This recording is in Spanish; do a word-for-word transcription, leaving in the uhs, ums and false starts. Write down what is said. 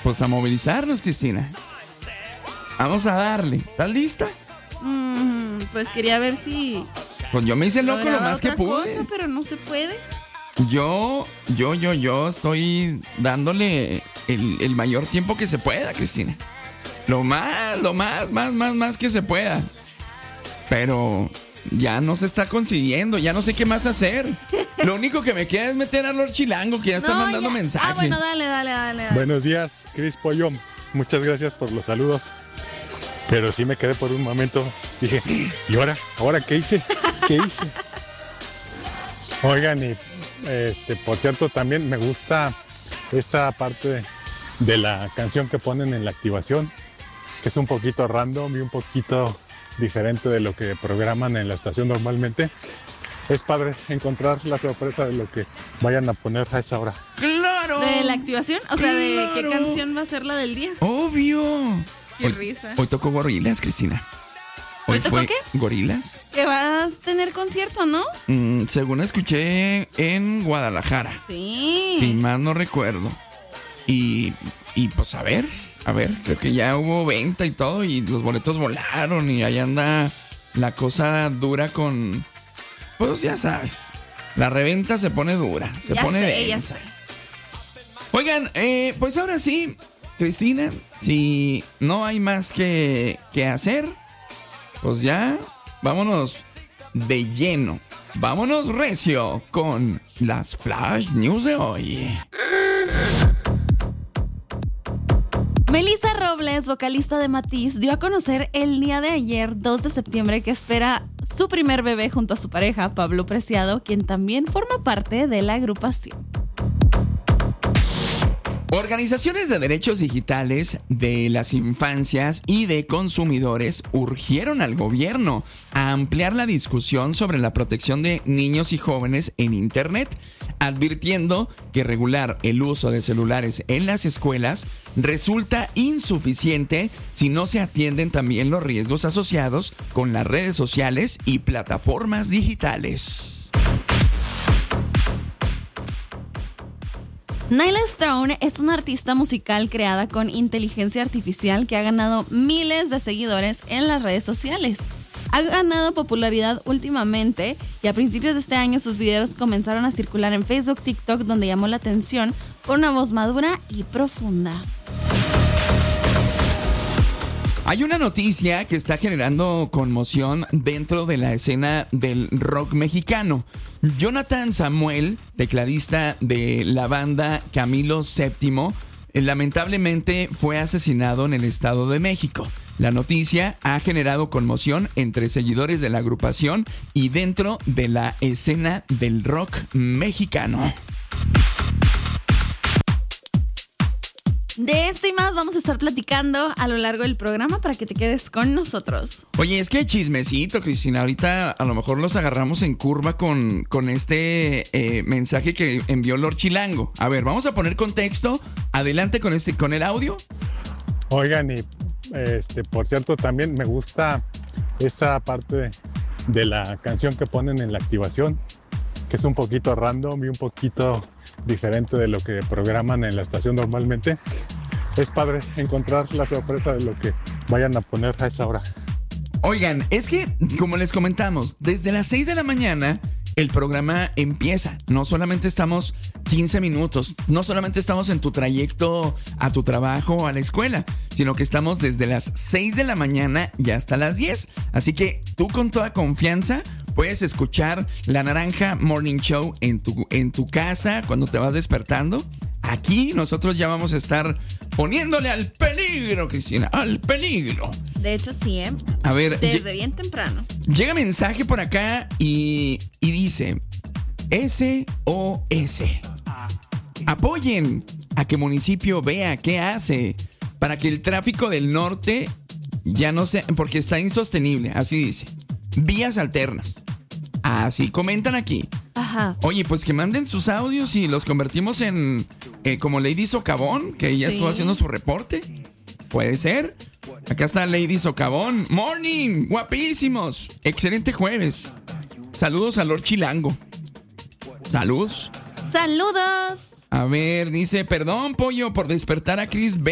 Pues a movilizarnos, Cristina. Vamos a darle. ¿Estás lista? Mm, pues quería ver si... Pues yo me hice loco lo más que otra pude. cosa, pero no se puede. Yo, yo, yo, yo estoy dándole el, el mayor tiempo que se pueda, Cristina. Lo más, lo más, más, más, más que se pueda. Pero ya no se está consiguiendo, ya no sé qué más hacer. Lo único que me queda es meter a Lord Chilango, que ya está No, mandando ya. mensajes. Ah, bueno, dale, dale, dale, dale. Buenos días, Cris Pollo. Muchas gracias por los saludos. Pero sí me quedé por un momento. Dije, ¿y ahora? ¿Ahora qué hice? ¿Qué hice? Oigan, y este, por cierto, también me gusta esa parte de la canción que ponen en la activación, que es un poquito random y un poquito diferente de lo que programan en la estación normalmente. Es padre encontrar la sorpresa de lo que vayan a poner a esa hora. ¡Claro! ¿De la activación? O sea, ¿de ¡Claro! qué canción va a ser la del día? ¡Obvio! Qué hoy, risa. Hoy tocó Gorilas, Cristina. Hoy ¿Hoy tocó fue qué? Gorilas. Que vas a tener concierto, ¿no? Mm, según escuché, en Guadalajara. Sí. Si más no recuerdo. Y, y pues a ver, a ver, creo que ya hubo venta y todo y los boletos volaron y ahí anda la cosa dura con... Pues ya sabes, la reventa se pone dura, se Ya pone sé, ya densa. sé. Oigan, eh, pues ahora sí, Cristina, si no hay más que, que hacer, pues ya vámonos de lleno. Vámonos recio con las Flash News de hoy. Melissa Robles, vocalista de Matiz, dio a conocer el día de ayer, dos de septiembre, que espera su primer bebé junto a su pareja, Pablo Preciado, quien también forma parte de la agrupación. Organizaciones de derechos digitales de las infancias y de consumidores urgieron al gobierno a ampliar la discusión sobre la protección de niños y jóvenes en Internet, advirtiendo que regular el uso de celulares en las escuelas resulta insuficiente si no se atienden también los riesgos asociados con las redes sociales y plataformas digitales. Nyla Stone es una artista musical creada con inteligencia artificial que ha ganado miles de seguidores en las redes sociales. Ha ganado popularidad últimamente y a principios de este año sus videos comenzaron a circular en Facebook, TikTok, donde llamó la atención por una voz madura y profunda. Hay una noticia que está generando conmoción dentro de la escena del rock mexicano. Jonathan Samuel, tecladista de la banda Camilo séptimo, lamentablemente fue asesinado en el Estado de México. La noticia ha generado conmoción entre seguidores de la agrupación y dentro de la escena del rock mexicano. De esto y más vamos a estar platicando a lo largo del programa para que te quedes con nosotros. Oye, es que chismecito, Cristina. Ahorita a lo mejor los agarramos en curva con, con este eh, mensaje que envió Lord Chilango. A ver, vamos a poner contexto. Adelante con este, con el audio. Oigan, y este, por cierto, también me gusta esa parte de, de la canción que ponen en la activación, que es un poquito random y un poquito diferente de lo que programan en la estación normalmente. Es padre encontrar la sorpresa de lo que vayan a poner a esa hora. Oigan, es que, como les comentamos, desde las seis de la mañana el programa empieza. No solamente estamos quince minutos, no solamente estamos en tu trayecto a tu trabajo o a la escuela, sino que estamos desde las seis de la mañana y hasta las diez. Así que tú con toda confianza puedes escuchar La Naranja Morning Show en tu, en tu casa cuando te vas despertando. Aquí nosotros ya vamos a estar poniéndole al peligro, Cristina, al peligro. De hecho, sí, ¿eh? A ver, Desde lle- bien temprano. llega mensaje por acá y, y dice: S O S. Apoyen a que municipio vea qué hace para que el tráfico del norte ya no sea, porque está insostenible, así dice. Vías alternas. Así comentan aquí. Ajá. Oye, pues que manden sus audios y los convertimos en eh, como Lady Socavón, que ella Sí. estuvo haciendo su reporte. Puede ser. Acá está Lady Socavón. Morning, guapísimos. Excelente jueves. Saludos a Lord Chilango. Saludos. ¡Saludos! A ver, dice, perdón, pollo, por despertar a Chris